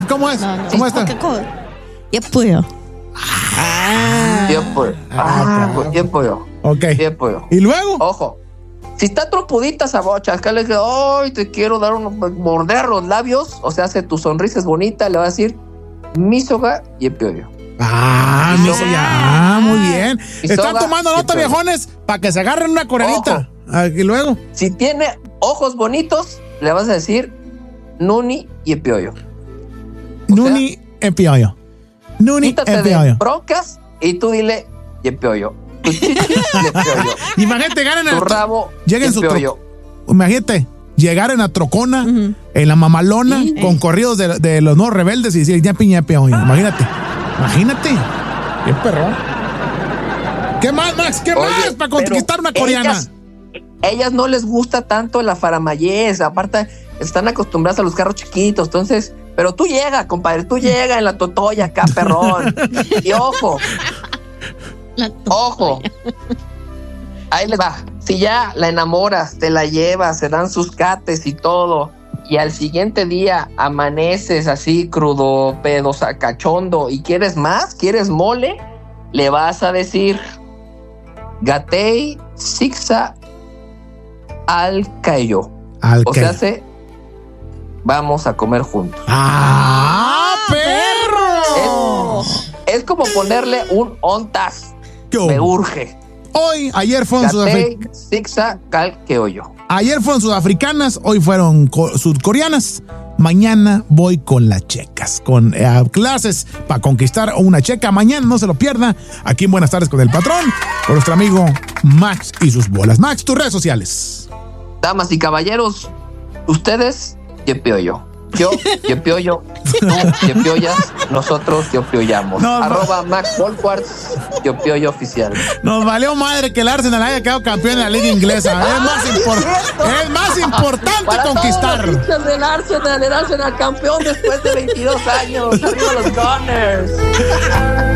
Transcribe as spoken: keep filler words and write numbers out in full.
¿Cómo es? No, no. ¿Cómo está? Yepuyo. Ah. Yepuyo. Ah, yepuyo. Ok. Yepuyo. ¿Y luego? Ojo. Si está tropudita esa bocha, acá le dice, ay, te quiero dar un morder los labios, o sea, hace tu sonrisa es bonita, le va a decir, misoga yepuyo. Ah, miso, ya, muy bien. Están Misoga, tomando nota, yepuyo. viejones, para que se agarren una coreanita. Ah, y luego. Si tiene ojos bonitos, le vas a decir, nuni yepuyo. Nuni en piollo. Nuni Quítate en de piollo. broncas y tú dile yepuyo. Tu chichi yepuyo. Imagínate, ganen Tu a rabo lleguen su yepuyo. tro- Imagínate, llegar en la trocona, uh-huh. en la mamalona, Sí. con corridos de, de los nuevos rebeldes y decir, ya piña piollo. Ah. Imagínate, imagínate. Qué perro. ¿Qué más, Max? ¿Qué Oye, más para conquistar una coreana? Ellas, ellas no les gusta tanto la faramayez, aparte están acostumbradas a los carros chiquitos, entonces, pero tú llega, compadre, tú llega en la totoya acá, perrón. Y ojo, ojo, ahí les va. Si ya la enamoras, te la llevas, se dan sus cates y todo, y al siguiente día amaneces así crudo, pedo, sacachondo, y quieres más, quieres mole, le vas a decir Gatei Sixa al Cayo. Al O que- sea, se vamos a comer juntos. ¡Ah, perro! Es, es como ponerle un ontas. ¿Qué Me hubo? urge. Hoy, ayer fueron Gatei sudafricanas. Sixa cal Keoyo. Ayer fueron sudafricanas, hoy fueron co- sudcoreanas. Mañana voy con las checas, con eh, clases para conquistar una checa. Mañana no se lo pierda. Aquí en Buenas Tardes con el Patrón, con nuestro amigo Max y sus bolas. Max, tus redes sociales. Damas y caballeros, ustedes, Yepioyo. Yo, Yepioyo. Tú, Yepioyas. Nosotros, Yepioyamos. No, Arroba Max Wolfwarts, Yepioyo oficial. Nos valió madre que el Arsenal haya quedado campeón de la liga inglesa. Es más, impor- es más importante Para conquistar. todos los hinchas del Arsenal, el Arsenal campeón después de veintidós años. Arriba los Gunners.